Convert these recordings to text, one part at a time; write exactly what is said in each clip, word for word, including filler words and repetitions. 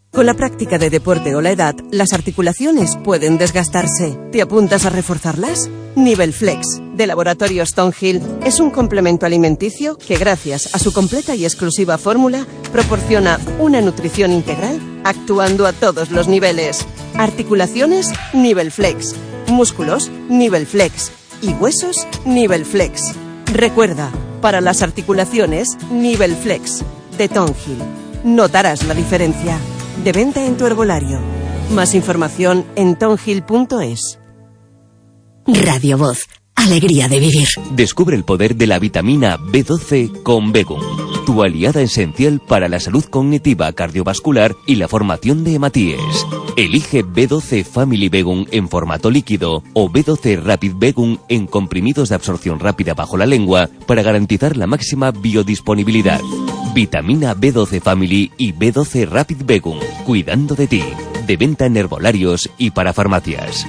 Con la práctica de deporte o la edad, las articulaciones pueden desgastarse. ¿Te apuntas a reforzarlas? Nivelflex, de Laboratorios Tonhill, es un complemento alimenticio que, gracias a su completa y exclusiva fórmula, proporciona una nutrición integral actuando a todos los niveles. Articulaciones, Nivelflex. Músculos, Nivelflex. Y huesos, Nivelflex. Recuerda, para las articulaciones, Nivelflex, de Tonhill. Notarás la diferencia. De venta en tu herbolario. Más información en tonhill punto es. Radio Voz. Alegría de vivir. Descubre el poder de la vitamina B doce con Begum, tu aliada esencial para la salud cognitiva, cardiovascular y la formación de hematíes. Elige B doce Family Begum en formato líquido o B doce Rapid Begum en comprimidos de absorción rápida bajo la lengua para garantizar la máxima biodisponibilidad. Vitamina B doce Family y B doce Rapid Begum, cuidando de ti. De venta en herbolarios y para farmacias.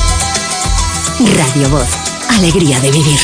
Radio Voz. Alegría de vivir.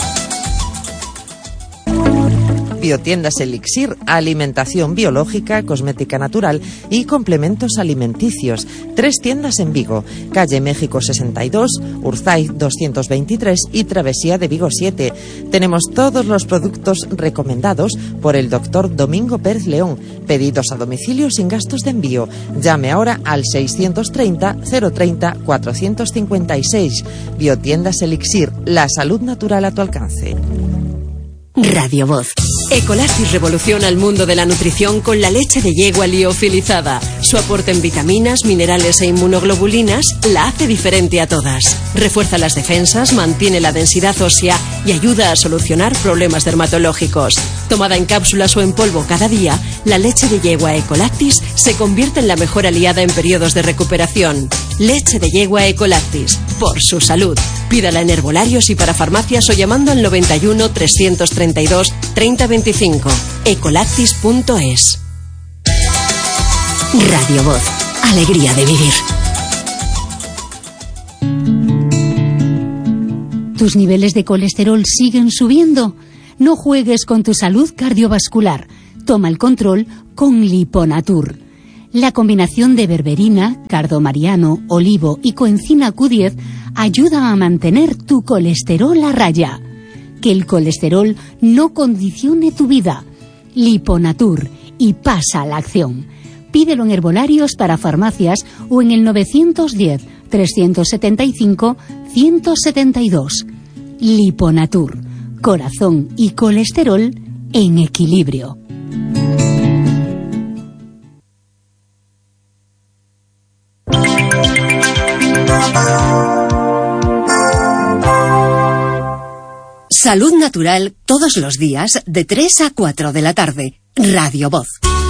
Biotiendas Elixir, alimentación biológica, cosmética natural y complementos alimenticios. Tres tiendas en Vigo, calle México sesenta y dos, Urzay doscientos veintitrés y Travesía de Vigo siete. Tenemos todos los productos recomendados por el doctor Domingo Pérez León. Pedidos a domicilio sin gastos de envío. Llame ahora al seiscientos treinta, cero treinta, cuatrocientos cincuenta y seis. Biotiendas Elixir, la salud natural a tu alcance. Radio Voz. Ecolactis revoluciona el mundo de la nutrición con la leche de yegua liofilizada. Su aporte en vitaminas, minerales e inmunoglobulinas la hace diferente a todas. Refuerza las defensas, mantiene la densidad ósea y ayuda a solucionar problemas dermatológicos. Tomada en cápsulas o en polvo cada día, la leche de yegua Ecolactis se convierte en la mejor aliada en periodos de recuperación. Leche de yegua Ecolactis, por su salud. Pídala en herbolarios y para farmacias o llamando al noventa y uno, trescientos treinta y dos, treinta veinticinco. ecolactis punto es. Radio Voz. Alegría de vivir. ¿Tus niveles de colesterol siguen subiendo? No juegues con tu salud cardiovascular. Toma el control con Liponatur. La combinación de berberina, cardomariano, olivo y coenzima Q diez ayuda a mantener tu colesterol a raya. Que el colesterol no condicione tu vida. Liponatur, y pasa a la acción. Pídelo en herbolarios para farmacias o en el novecientos diez, trescientos setenta y cinco, ciento setenta y dos. Liponatur, corazón y colesterol en equilibrio. Salud natural todos los días de tres a cuatro de la tarde. Radio Voz.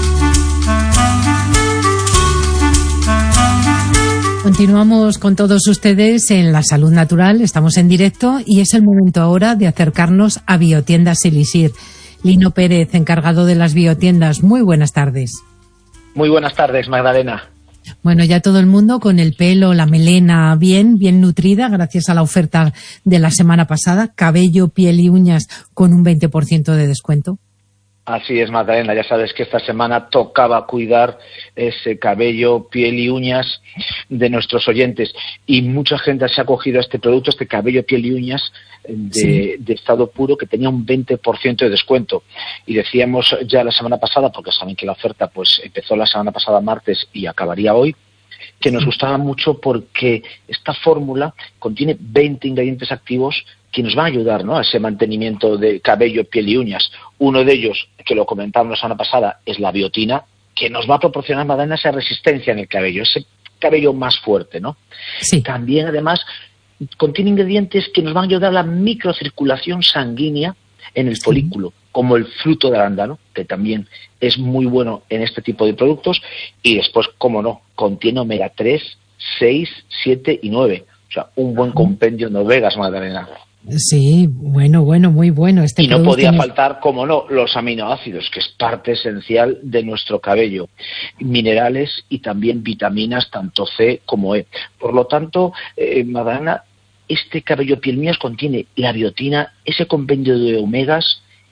Continuamos con todos ustedes en la salud natural, estamos en directo y es el momento ahora de acercarnos a Biotiendas Elixir. Lino Pérez, encargado de las biotiendas, muy buenas tardes. Muy buenas tardes, Magdalena. Bueno, ya todo el mundo con el pelo, la melena bien, bien nutrida, gracias a la oferta de la semana pasada, cabello, piel y uñas con un veinte por ciento de descuento. Así es, Magdalena, ya sabes que esta semana tocaba cuidar ese cabello, piel y uñas de nuestros oyentes y mucha gente se ha cogido a este producto, este cabello, piel y uñas de, sí. de estado puro que tenía un veinte por ciento de descuento y decíamos ya la semana pasada, porque saben que la oferta pues empezó la semana pasada martes y acabaría hoy, que nos gustaba mucho porque esta fórmula contiene veinte ingredientes activos que nos van a ayudar, ¿no?, a ese mantenimiento de cabello, piel y uñas. Uno de ellos, que lo comentamos la semana pasada, es la biotina, que nos va a proporcionar, Madalena, esa resistencia en el cabello, ese cabello más fuerte, ¿no? Sí. También, además, contiene ingredientes que nos van a ayudar a la microcirculación sanguínea en el folículo, sí. como el fruto de arándano, que también es muy bueno en este tipo de productos. Y después, cómo no, contiene omega tres, seis, siete y nueve. O sea, un buen compendio de omegas, Magdalena. Sí, bueno, bueno, muy bueno. Este y no podía tiene... faltar, como no, los aminoácidos, que es parte esencial de nuestro cabello, minerales y también vitaminas, tanto C como E. Por lo tanto, eh, Magdalena, este cabello piel mías contiene la biotina, ese compendio de omegas,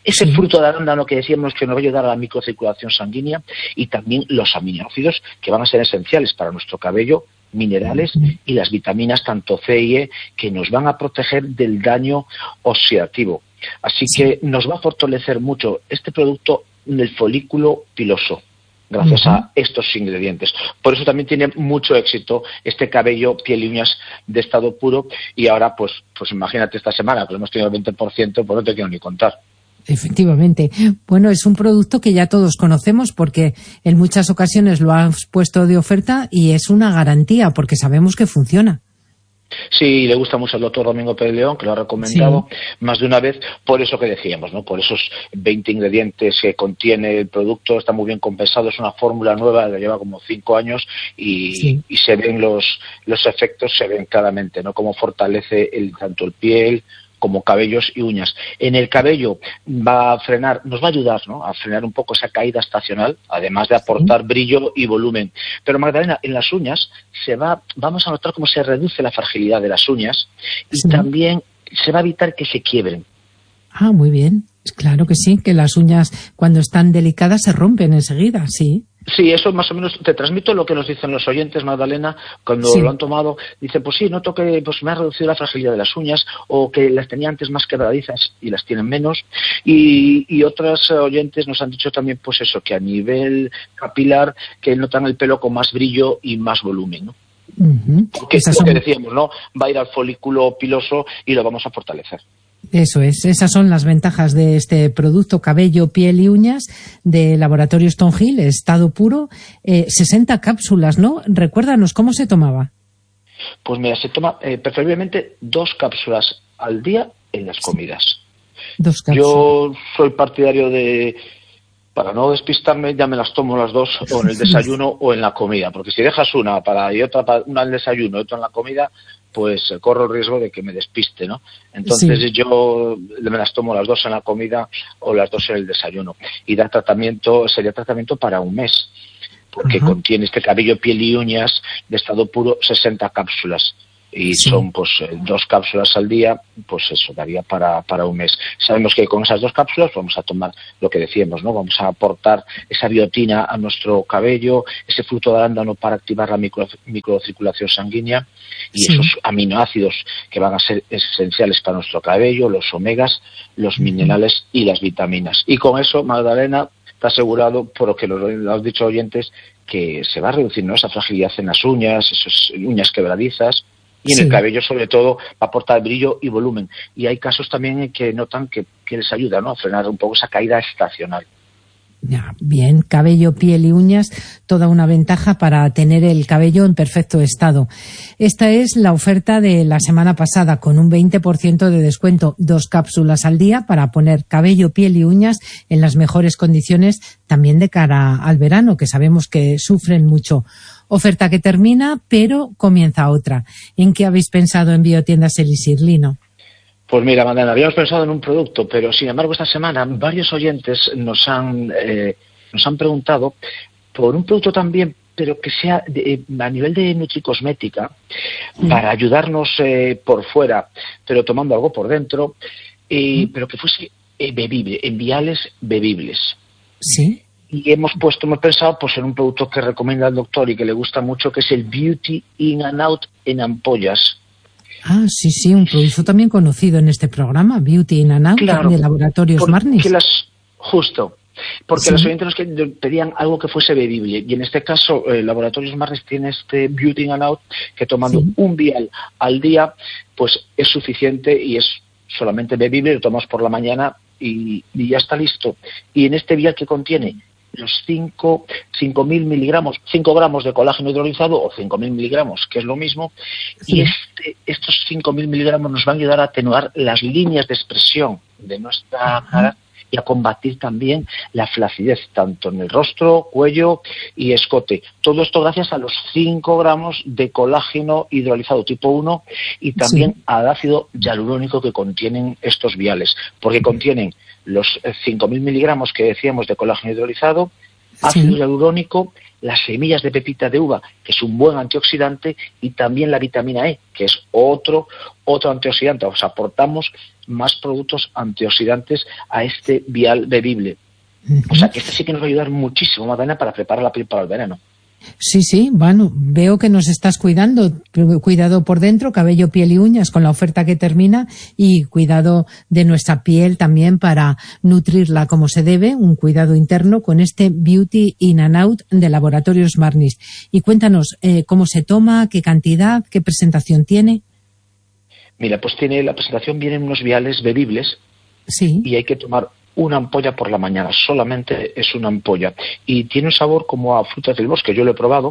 ese sí. fruto de arándano que decíamos que nos va a ayudar a la microcirculación sanguínea, y también los aminoácidos que van a ser esenciales para nuestro cabello, minerales y las vitaminas tanto C y E que nos van a proteger del daño oxidativo. Así sí. que nos va a fortalecer mucho este producto en el folículo piloso, gracias uh-huh. a estos ingredientes. Por eso también tiene mucho éxito este cabello, piel y uñas de estado puro. Y ahora, pues, pues imagínate esta semana, pues hemos tenido el veinte por ciento, pues no te quiero ni contar. Efectivamente. Bueno, es un producto que ya todos conocemos porque en muchas ocasiones lo has puesto de oferta y es una garantía porque sabemos que funciona. Sí, le gusta mucho al doctor Domingo Pérez León, que lo ha recomendado sí. más de una vez, por eso que decíamos, ¿no? Por esos veinte ingredientes que contiene el producto, está muy bien compensado, es una fórmula nueva que lleva como cinco años y, sí. y se ven los, los efectos, se ven claramente, ¿no? Cómo fortalece el, tanto el piel como cabellos y uñas. En el cabello va a frenar, nos va a ayudar, ¿no?, a frenar un poco esa caída estacional, además de aportar sí. brillo y volumen. Pero Magdalena, en las uñas se va, vamos a notar cómo se reduce la fragilidad de las uñas y sí. también se va a evitar que se quiebren. Ah, muy bien. Claro que sí, que las uñas cuando están delicadas se rompen enseguida, sí. Sí, eso más o menos te transmito lo que nos dicen los oyentes, Magdalena, cuando sí. lo han tomado. Dicen, pues sí, noto que pues me ha reducido la fragilidad de las uñas, o que las tenía antes más quebradizas y las tienen menos. Y, y otras oyentes nos han dicho también, pues eso, que a nivel capilar, que notan el pelo con más brillo y más volumen, ¿no? Uh-huh. Que es lo son... que decíamos, ¿no? Va a ir al folículo piloso y lo vamos a fortalecer. Eso es, esas son las ventajas de este producto cabello, piel y uñas de Laboratorio Stonehill, estado puro, eh, sesenta cápsulas, ¿no? Recuérdanos, ¿cómo se tomaba? Pues mira, se toma eh, preferiblemente dos cápsulas al día en las comidas. Dos cápsulas. Yo soy partidario de, para no despistarme, ya me las tomo las dos, o en el desayuno o en la comida, porque si dejas una para y otra para, una al desayuno y otra en la comida, pues corro el riesgo de que me despiste, ¿no? Entonces sí. yo me las tomo las dos en la comida o las dos en el desayuno. Y da tratamiento, sería tratamiento para un mes, porque uh-huh. contiene este cabello, piel y uñas de estado puro, sesenta cápsulas. Y sí. son pues dos cápsulas al día, pues eso daría para, para un mes. Sabemos que con esas dos cápsulas vamos a tomar lo que decíamos, ¿no? Vamos a aportar esa biotina a nuestro cabello, ese fruto de arándano para activar la micro, microcirculación sanguínea y sí. esos aminoácidos que van a ser esenciales para nuestro cabello, los omegas, los minerales y las vitaminas. Y con eso, Magdalena, está asegurado, por lo que lo han dicho oyentes, que se va a reducir, ¿no?, esa fragilidad en las uñas, esas uñas quebradizas. Y en sí. el cabello, sobre todo, va a aportar brillo y volumen. Y hay casos también que notan que, que les ayuda, ¿no?, a frenar un poco esa caída estacional. Ya, bien, cabello, piel y uñas, toda una ventaja para tener el cabello en perfecto estado. Esta es la oferta de la semana pasada, con un veinte por ciento de descuento, dos cápsulas al día para poner cabello, piel y uñas en las mejores condiciones, también de cara al verano, que sabemos que sufren mucho. Oferta que termina, pero comienza otra. ¿En qué habéis pensado en Biotiendas Elixir, Lino? Pues mira, Magdalena, habíamos pensado en un producto, pero sin embargo esta semana varios oyentes nos han eh, nos han preguntado por un producto también, pero que sea de, a nivel de nutricosmética, mm. para ayudarnos eh, por fuera, pero tomando algo por dentro, eh, mm. pero que fuese eh, bebible, en viales bebibles. Sí. Y hemos puesto, hemos pensado pues en un producto que recomienda el doctor y que le gusta mucho, que es el Beauty In and Out en ampollas. Ah, sí, sí, un producto también conocido en este programa, Beauty In and Out, claro, de Laboratorios Marnis. Las, justo, porque sí. los oyentes nos pedían algo que fuese bebible, y en este caso eh, Laboratorios Marnis tiene este Beauty In and Out, que tomando sí. un vial al día, pues es suficiente y es solamente bebible, lo tomamos por la mañana y, y ya está listo. Y en este vial que contiene los cinco mil miligramos, cinco gramos de colágeno hidrolizado o cinco mil miligramos, que es lo mismo, sí. y este, estos cinco mil miligramos nos van a ayudar a atenuar las líneas de expresión de nuestra cara y a combatir también la flacidez, tanto en el rostro, cuello y escote. Todo esto gracias a los cinco gramos de colágeno hidrolizado tipo uno y también sí. al ácido hialurónico que contienen estos viales, porque contienen los cinco mil miligramos que decíamos de colágeno hidrolizado, ácido Sí. hialurónico, las semillas de pepita de uva, que es un buen antioxidante, y también la vitamina E, que es otro, otro antioxidante. O sea, aportamos más productos antioxidantes a este vial bebible. Uh-huh. O sea, que este sí que nos va a ayudar muchísimo, Magdalena, para preparar la piel para el verano. Sí, sí, bueno, veo que nos estás cuidando, cuidado por dentro, cabello, piel y uñas con la oferta que termina, y cuidado de nuestra piel también para nutrirla como se debe, un cuidado interno con este Beauty In and Out de Laboratorios Marnis. Y cuéntanos, eh, ¿cómo se toma, qué cantidad, qué presentación tiene? Mira, pues tiene la presentación, vienen unos viales bebibles. Sí. Y hay que tomar una ampolla por la mañana, solamente es una ampolla. Y tiene un sabor como a frutas del bosque, yo lo he probado,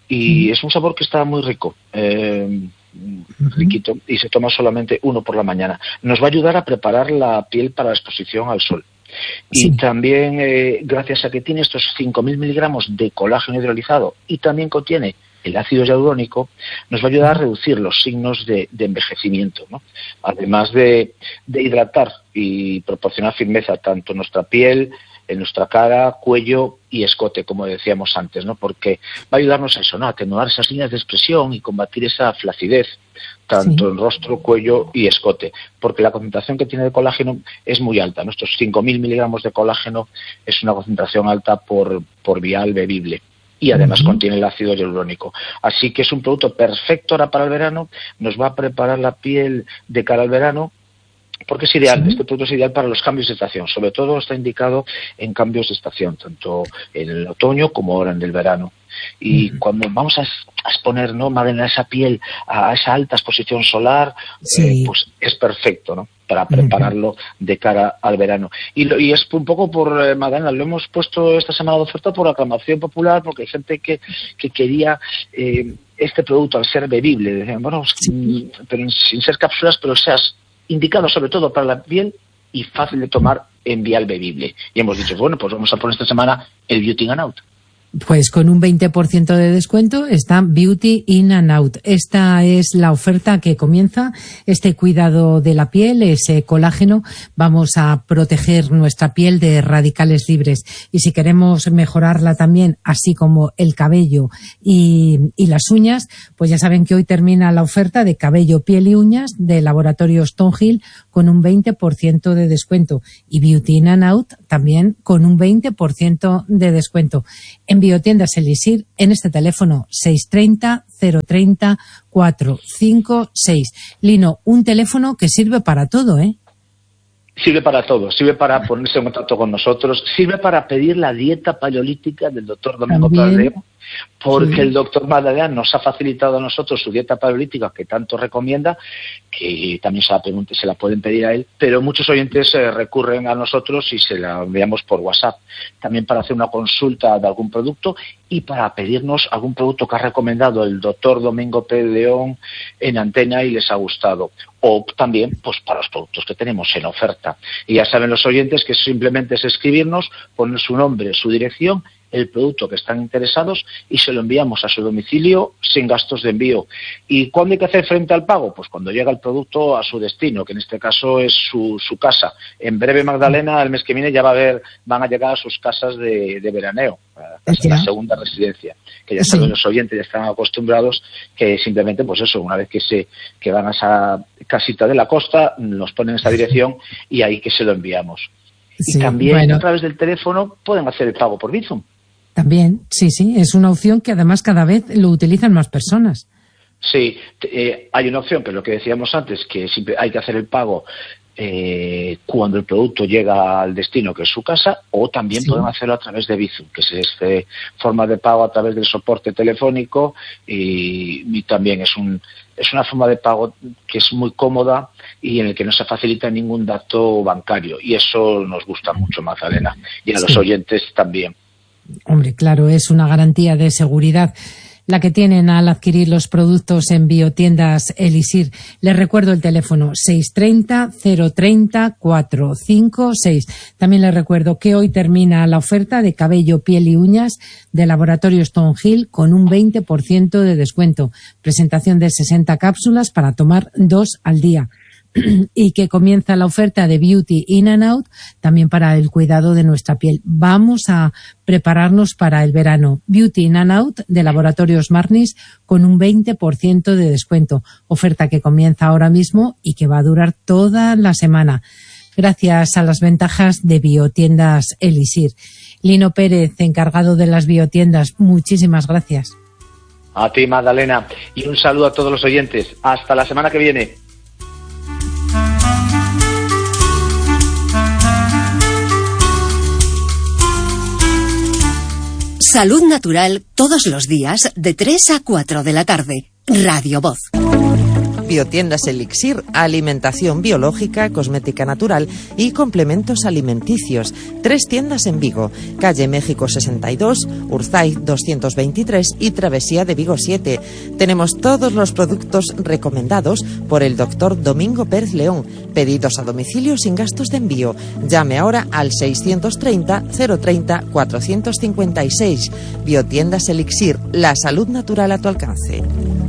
y mm. es un sabor que está muy rico, eh, uh-huh. riquito, y se toma solamente uno por la mañana. Nos va a ayudar a preparar la piel para la exposición al sol. Y sí. también, eh, gracias a que tiene estos cinco mil miligramos de colágeno hidrolizado y también contiene el ácido hialurónico, nos va a ayudar a reducir los signos de, de envejecimiento, ¿no? Además de, de hidratar y proporcionar firmeza tanto en nuestra piel, en nuestra cara, cuello y escote, como decíamos antes, ¿no? Porque va a ayudarnos a eso, ¿no? A atenuar esas líneas de expresión y combatir esa flacidez, tanto sí. en rostro, cuello y escote, porque la concentración que tiene de colágeno es muy alta, ¿no? Estos cinco mil miligramos de colágeno es una concentración alta por, por vial bebible. Y además uh-huh. contiene el ácido hialurónico. Así que es un producto perfecto ahora para el verano, nos va a preparar la piel de cara al verano, porque es ideal, sí. este producto es ideal para los cambios de estación, sobre todo está indicado en cambios de estación, tanto en el otoño como ahora en el verano. Y uh-huh. cuando vamos a, a exponer, ¿no, Madeleine, esa piel a esa alta exposición solar, sí. eh, pues es perfecto, ¿no?, para prepararlo de cara al verano. Y, lo, y es un poco por, eh, Magdalena, lo hemos puesto esta semana de oferta por aclamación popular, porque hay gente que, que quería eh, este producto al ser bebible. Decían, bueno, sí. pero sin ser cápsulas, pero seas indicado sobre todo para la piel y fácil de tomar en vial bebible. Y hemos dicho, bueno, pues vamos a poner esta semana el Beauty In and Out. Pues con un veinte por ciento de descuento está Beauty In and Out. Esta es la oferta que comienza, este cuidado de la piel, ese colágeno. Vamos a proteger nuestra piel de radicales libres. Y si queremos mejorarla también, así como el cabello y, y las uñas, pues ya saben que hoy termina la oferta de cabello, piel y uñas de Laboratorios Stonehill con un veinte por ciento de descuento. Y Beauty In and Out también con un veinte por ciento de descuento. En Biotiendas Elixir, en este teléfono seis tres cero, cero tres cero, cuatro cinco seis. Lino, un teléfono que sirve para todo, ¿eh? Sirve para todo, sirve para ponerse en contacto con nosotros, sirve para pedir la dieta paleolítica del doctor Domingo Pradeo, porque sí. el doctor Magdalena nos ha facilitado a nosotros su dieta paleolítica que tanto recomienda, que también se la, pregunta, se la pueden pedir a él, pero muchos oyentes eh, recurren a nosotros y se la enviamos por WhatsApp, también para hacer una consulta de algún producto y para pedirnos algún producto que ha recomendado el doctor Domingo P. León en antena y les ha gustado, o también pues para los productos que tenemos en oferta. Y ya saben los oyentes que simplemente es escribirnos, poner su nombre, su dirección, el producto que están interesados y se lo enviamos a su domicilio sin gastos de envío. ¿Y cuándo hay que hacer frente al pago? Pues cuando llega el producto a su destino, que en este caso es su, su casa. En breve, Magdalena, el mes que viene ya va a haber, van a llegar a sus casas de, de veraneo, a la segunda residencia, que ya saben sí. los oyentes, ya están acostumbrados que simplemente, pues eso, una vez que se que van a esa casita de la costa, nos ponen esa dirección y ahí que se lo enviamos. Sí, y también bueno. a través del teléfono pueden hacer el pago por Bizum. También, sí, sí, es una opción que además cada vez lo utilizan más personas. Sí, eh, hay una opción que es lo que decíamos antes, que siempre hay que hacer el pago eh, cuando el producto llega al destino, que es su casa, o también sí. pueden hacerlo a través de Bizum, que es esta forma de pago a través del soporte telefónico y, y también es un es una forma de pago que es muy cómoda y en el que no se facilita ningún dato bancario y eso nos gusta mucho, Magdalena, y a sí. los oyentes también. Hombre, claro, es una garantía de seguridad la que tienen al adquirir los productos en Biotiendas Elixir. Les recuerdo el teléfono seis tres cero, cero tres cero, cuatro cinco seis. También les recuerdo que hoy termina la oferta de cabello, piel y uñas de Laboratorio Stonehill con un veinte por ciento de descuento. Presentación de sesenta cápsulas para tomar dos al día. y que comienza la oferta de Beauty In and Out, también para el cuidado de nuestra piel. Vamos a prepararnos para el verano. Beauty In and Out de Laboratorios Marnis con un veinte por ciento de descuento. Oferta que comienza ahora mismo y que va a durar toda la semana, gracias a las ventajas de Biotiendas Elisir. Lino Pérez, encargado de las biotiendas, muchísimas gracias. A ti, Magdalena, y un saludo a todos los oyentes. Hasta la semana que viene. Salud Natural todos los días de tres a cuatro de la tarde. Radio Voz. Biotiendas Elixir, alimentación biológica, cosmética natural y complementos alimenticios. Tres tiendas en Vigo, calle México sesenta y dos, Urzaiz doscientos veintitrés y Travesía de Vigo siete. Tenemos todos los productos recomendados por el doctor Domingo Pérez León. Pedidos a domicilio sin gastos de envío. Llame ahora al seiscientos treinta, cero treinta, cuatrocientos cincuenta y seis. Biotiendas Elixir, la salud natural a tu alcance.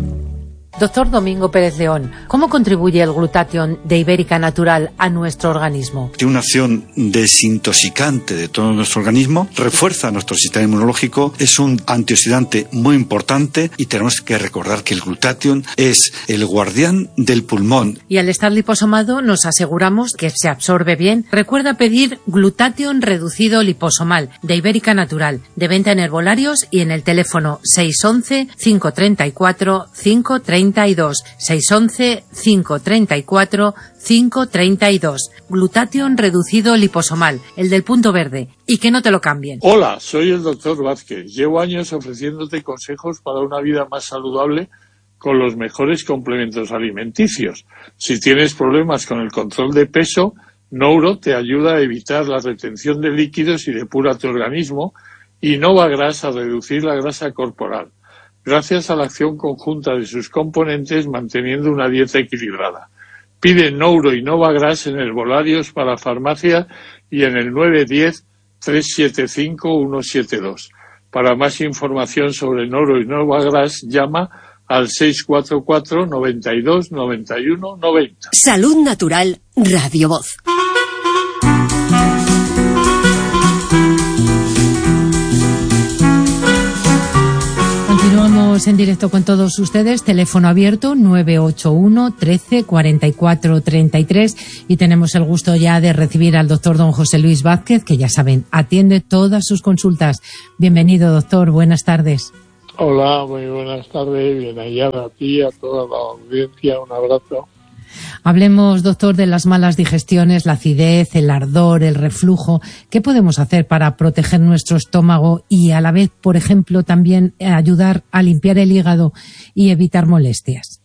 Doctor Domingo Pérez León, ¿cómo contribuye el glutatión de Ibérica Natural a nuestro organismo? Tiene una acción desintoxicante de todo nuestro organismo, refuerza nuestro sistema inmunológico, es un antioxidante muy importante y tenemos que recordar que el glutatión es el guardián del pulmón. Y al estar liposomado nos aseguramos que se absorbe bien. Recuerda pedir glutatión reducido liposomal de Ibérica Natural, de venta en herbolarios y en el teléfono seis once, cinco treinta y cuatro, cinco treinta y dos, seis once, cinco treinta y cuatro, cinco treinta y dos. Glutatión reducido liposomal, el del punto verde, y que no te lo cambien. Hola, soy el doctor Vázquez. Llevo años ofreciéndote consejos para una vida más saludable con los mejores complementos alimenticios. Si tienes problemas con el control de peso, Nouro te ayuda a evitar la retención de líquidos y depura tu organismo, y Novagras a reducir la grasa corporal, gracias a la acción conjunta de sus componentes manteniendo una dieta equilibrada. Pide Nouro y Novagras en herbolarios para farmacia y en el nueve uno cero, tres siete cinco, uno siete dos. Para más información sobre Nouro y Novagras, llama al seis cuatro cuatro, noventa y dos, noventa y uno, noventa. Salud Natural, Radio Voz. Continuamos en directo con todos ustedes, teléfono abierto nueve ocho uno, trece, cuarenta y cuatro, treinta y tres, y tenemos el gusto ya de recibir al doctor don José Luis Vázquez, que ya saben, atiende todas sus consultas. Bienvenido, doctor, buenas tardes. Hola, muy buenas tardes, bien hallada a ti, a toda la audiencia, un abrazo. Hablemos, doctor, de las malas digestiones, la acidez, el ardor, el reflujo. ¿Qué podemos hacer para proteger nuestro estómago y a la vez, por ejemplo, también ayudar a limpiar el hígado y evitar molestias?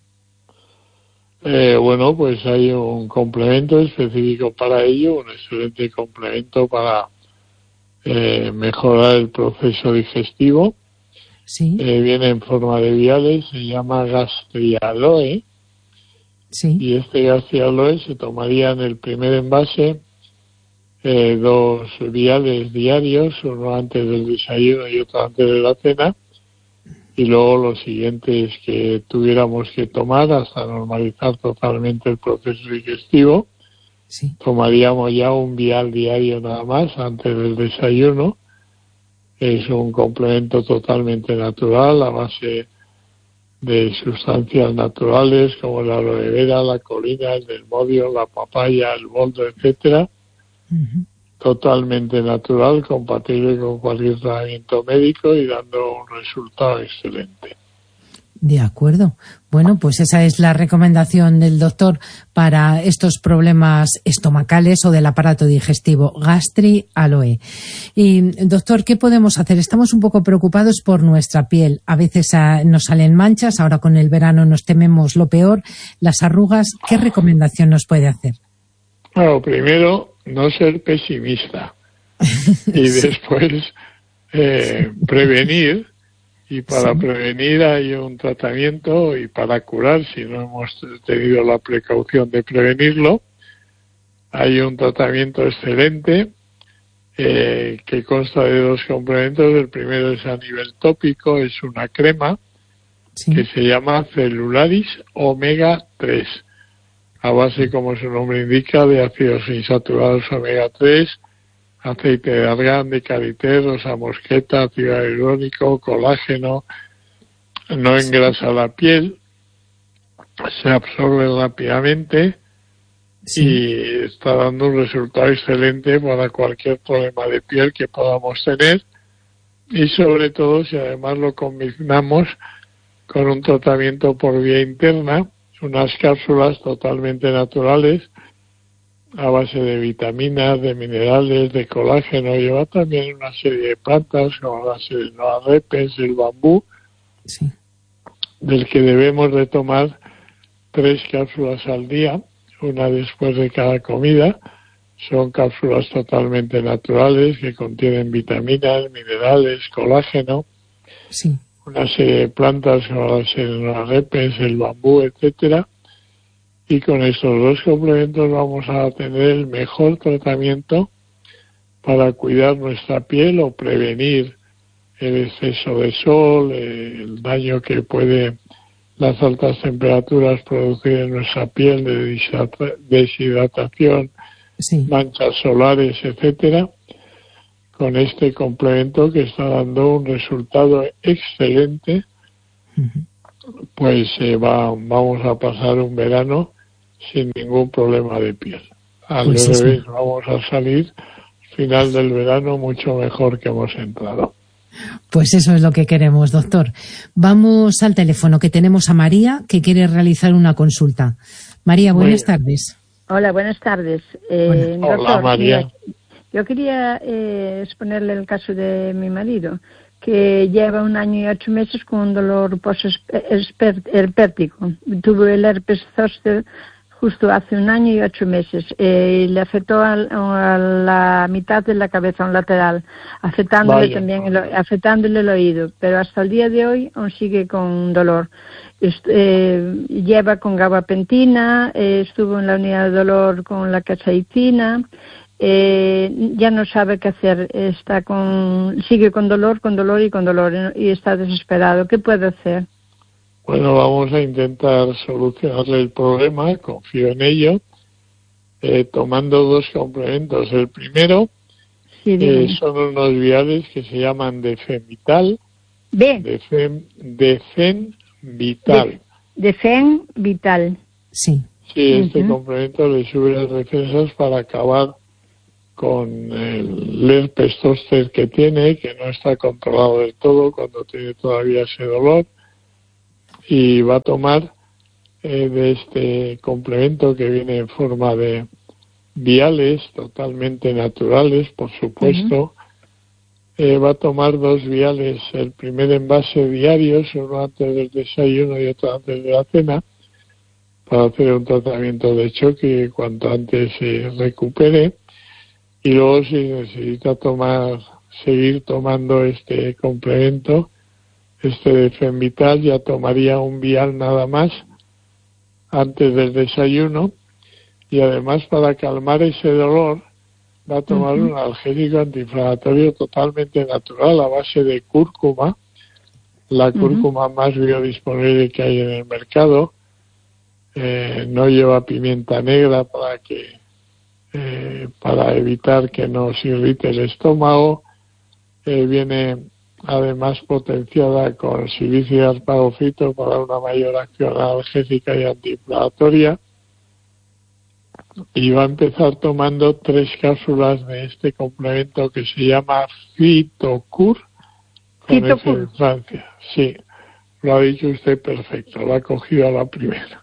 Eh, bueno, pues hay un complemento específico para ello, un excelente complemento para eh, mejorar el proceso digestivo. Sí. Eh, viene en forma de viales, se llama Gastrialoe. Sí. Y este Gastrialoe se tomaría en el primer envase eh, dos viales diarios, uno antes del desayuno y otro antes de la cena, y luego los siguientes que tuviéramos que tomar hasta normalizar totalmente el proceso digestivo. Sí. Tomaríamos ya un vial diario nada más antes del desayuno. Es un complemento totalmente natural a base de sustancias naturales como la aloe vera, la colina, el desmodio, la papaya, el boldo, etcétera. Uh-huh. Totalmente natural, compatible con cualquier tratamiento médico y dando un resultado excelente. De acuerdo. Bueno, pues esa es la recomendación del doctor para estos problemas estomacales o del aparato digestivo, Gastrialoe. Y, doctor, ¿qué podemos hacer? Estamos un poco preocupados por nuestra piel. A veces a, nos salen manchas, ahora con el verano nos tememos lo peor, las arrugas. ¿Qué recomendación nos puede hacer? Bueno, primero, no ser pesimista. Y sí. Después, eh, prevenir. Y para sí. prevenir hay un tratamiento, y para curar, si no hemos tenido la precaución de prevenirlo, hay un tratamiento excelente eh, que consta de dos complementos. El primero es a nivel tópico, es una crema sí. que se llama Celularis Omega tres. a base, como su nombre indica, de ácidos insaturados omega tres, aceite de argán, de karité, rosa mosqueta, ácido hialurónico, colágeno, no engrasa la piel, se absorbe rápidamente, sí, y está dando un resultado excelente para cualquier problema de piel que podamos tener, y sobre todo si además lo combinamos con un tratamiento por vía interna, unas cápsulas totalmente naturales a base de vitaminas, de minerales, de colágeno. Lleva también una serie de plantas como la Serenoa repens, el bambú, sí, del que debemos de tomar tres cápsulas al día, una después de cada comida. Son cápsulas totalmente naturales que contienen vitaminas, minerales, colágeno, sí, una serie de plantas como la Serenoa repens, el bambú, etcétera. Y con estos dos complementos vamos a tener el mejor tratamiento para cuidar nuestra piel o prevenir el exceso de sol, el daño que puede las altas temperaturas producir en nuestra piel de deshidratación, sí, manchas solares, etcétera. Con este complemento que está dando un resultado excelente, uh-huh, pues eh, va, vamos a pasar un verano sin ningún problema de piel. Al pues revés, sí, vamos a salir final del verano mucho mejor que hemos entrado. Pues eso es lo que queremos, doctor. Vamos al teléfono, que tenemos a María, que quiere realizar una consulta. María, buenas tardes. Hola, buenas tardes. Eh, Hola, doctor, María. Mira, yo quería eh, exponerle el caso de mi marido, que lleva un año y ocho meses con un dolor post-herpético. Tuvo el herpes zóster justo hace un año y ocho meses. Eh, le afectó a, a la mitad de la cabeza, a un lateral, afectándole Vaya. también el, afectándole el oído. Pero hasta el día de hoy aún sigue con dolor. Est, eh, lleva con gabapentina, eh, estuvo en la unidad de dolor con la capsaicina. Eh, ya no sabe qué hacer, está con, sigue con dolor, con dolor y con dolor y está desesperado. ¿Qué puede hacer? Bueno, vamos a intentar solucionarle el problema, confío en ello, eh, tomando dos complementos. El primero sí, eh, son unos viales que se llaman Defenvital. ¿B? Defen, Defenvital. De, Defenvital. Sí. Sí, este uh-huh. complemento le sube las defensas para acabar con el herpes zóster que tiene, que no está controlado del todo cuando tiene todavía ese dolor. Y va a tomar eh, de este complemento que viene en forma de viales totalmente naturales, por supuesto. Uh-huh. Eh, va a tomar dos viales, el primer envase diarios, uno antes del desayuno y otro antes de la cena, para hacer un tratamiento de choque cuanto antes se recupere. Y luego, si necesita tomar, seguir tomando este complemento, este Defenvital, ya tomaría un vial nada más antes del desayuno, y además para calmar ese dolor va a tomar uh-huh. un analgésico antiinflamatorio totalmente natural a base de cúrcuma, la cúrcuma uh-huh. más biodisponible que hay en el mercado. Eh, no lleva pimienta negra para que eh, para evitar que nos irrite el estómago. Eh, viene además potenciada con silicio y asparagofito para una mayor acción analgésica y antiinflamatoria, y va a empezar tomando tres cápsulas de este complemento que se llama Fitocur, con F en Francia. Sí, lo ha dicho usted perfecto, lo ha cogido a la primera.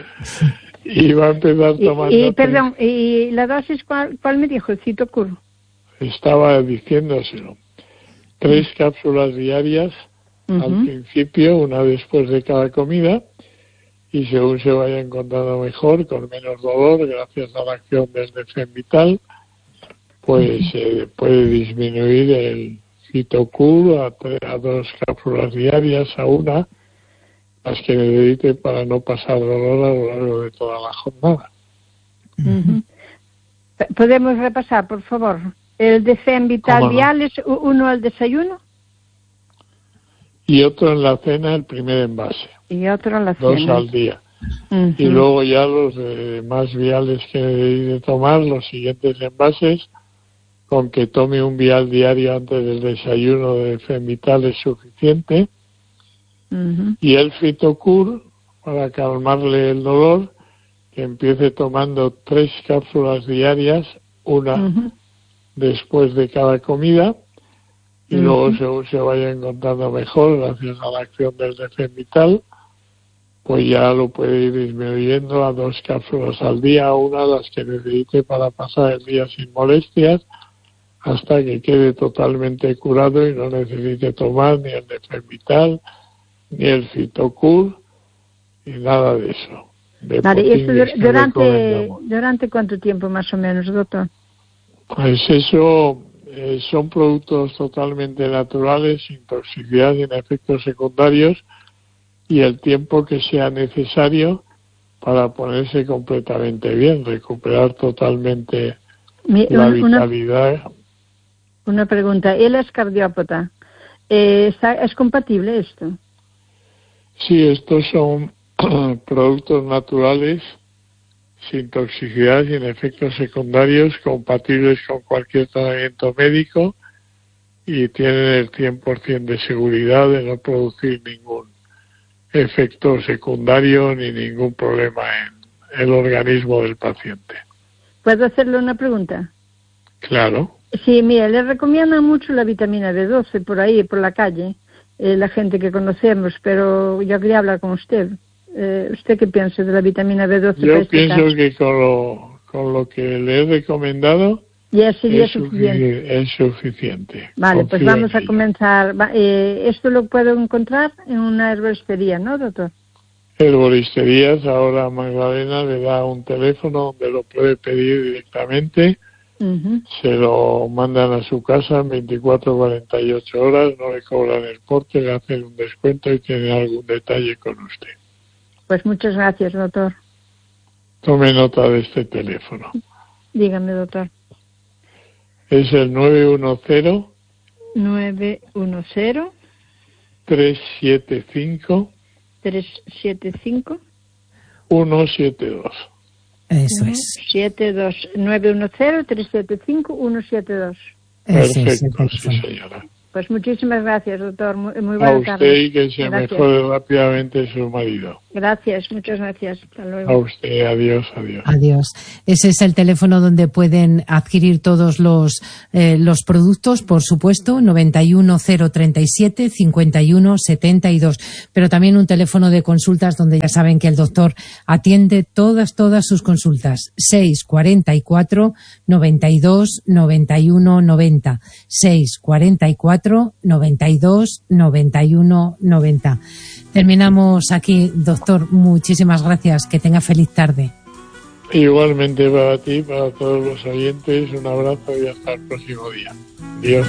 Y va a empezar tomando... Y, y perdón, ¿y la dosis cuál, cuál me dijo? Fitocur. Estaba diciéndoselo. Tres cápsulas diarias uh-huh. al principio, una después de cada comida, y según se vaya encontrando mejor, con menos dolor, gracias a la acción del Defenvital, pues uh-huh. eh, puede disminuir el Fitocur a, a dos cápsulas diarias, a una, las que necesite para no pasar dolor a lo largo de toda la jornada. Uh-huh. ¿Podemos repasar, por favor? El Defenvital vial es uno al desayuno. Y otro en la cena, el primer envase. Y otro en la Dos cena. al día. Uh-huh. Y luego ya los eh, más viales que debe tomar, los siguientes envases, con que tome un vial diario antes del desayuno de Femvital es suficiente. Uh-huh. Y el Fitocur, para calmarle el dolor, que empiece tomando tres cápsulas diarias, una uh-huh. después de cada comida, y uh-huh. luego según se vaya encontrando mejor, gracias a la acción del Femvital, pues ya lo puede ir disminuyendo a dos cápsulas al día, una de las que necesite para pasar el día sin molestias, hasta que quede totalmente curado y no necesite tomar ni el Femvital, ni el Fitocur, ni nada de eso. De vale, ¿y esto durante, durante cuánto tiempo más o menos, doctor? Pues eso eh, son productos totalmente naturales, sin toxicidad, sin efectos secundarios, y el tiempo que sea necesario para ponerse completamente bien, recuperar totalmente Mi, la una, vitalidad. Una pregunta, él es cardiópata, eh, ¿es compatible esto? Sí, estos son productos naturales, sin toxicidad, sin efectos secundarios, compatibles con cualquier tratamiento médico, y tienen el cien por ciento de seguridad de no producir ningún efecto secundario ni ningún problema en el organismo del paciente. ¿Puedo hacerle una pregunta? Claro. Sí, mira, le recomiendan mucho la vitamina B doce por ahí, por la calle, eh, la gente que conocemos, pero yo quería hablar con usted. Eh, ¿Usted qué piensa de la vitamina B doce? Yo pienso caso? que con lo, con lo que le he recomendado ya sería es, suficiente. es suficiente. Vale, Confío pues vamos a ello. comenzar. Eh, esto lo puedo encontrar en una herboristería, ¿no, doctor? Herboristerías, ahora Magdalena le da un teléfono donde lo puede pedir directamente. Uh-huh. Se lo mandan a su casa en veinticuatro a cuarenta y ocho horas, no le cobran el porte, le hacen un descuento y tiene algún detalle con usted. Pues muchas gracias, doctor. Tome nota de este teléfono. Dígame, doctor. Es el nueve uno cero nueve uno cero tres siete cinco tres siete cinco uno siete dos. Eso es. siete dos nueve uno cero tres siete cinco uno siete dos. Perfecto, sí, señora. Pues muchísimas gracias, doctor. Muy, muy a buena usted tarde. Y que se gracias. mejore rápidamente su marido. Gracias, muchas gracias. Hasta luego. A usted, adiós, adiós. Adiós. Ese es el teléfono donde pueden adquirir todos los eh, los productos, por supuesto, noventa y uno cero treinta y siete cincuenta y uno setenta y dos. Pero también un teléfono de consultas donde ya saben que el doctor atiende todas, todas sus consultas. seis cuarenta y cuatro noventa y dos noventa y uno noventa. seis cuarenta y cuatro noventa y dos noventa y uno noventa. Terminamos aquí, doctor. Muchísimas gracias. Que tenga feliz tarde. Igualmente para ti, para todos los oyentes, un abrazo y hasta el próximo día. Dios.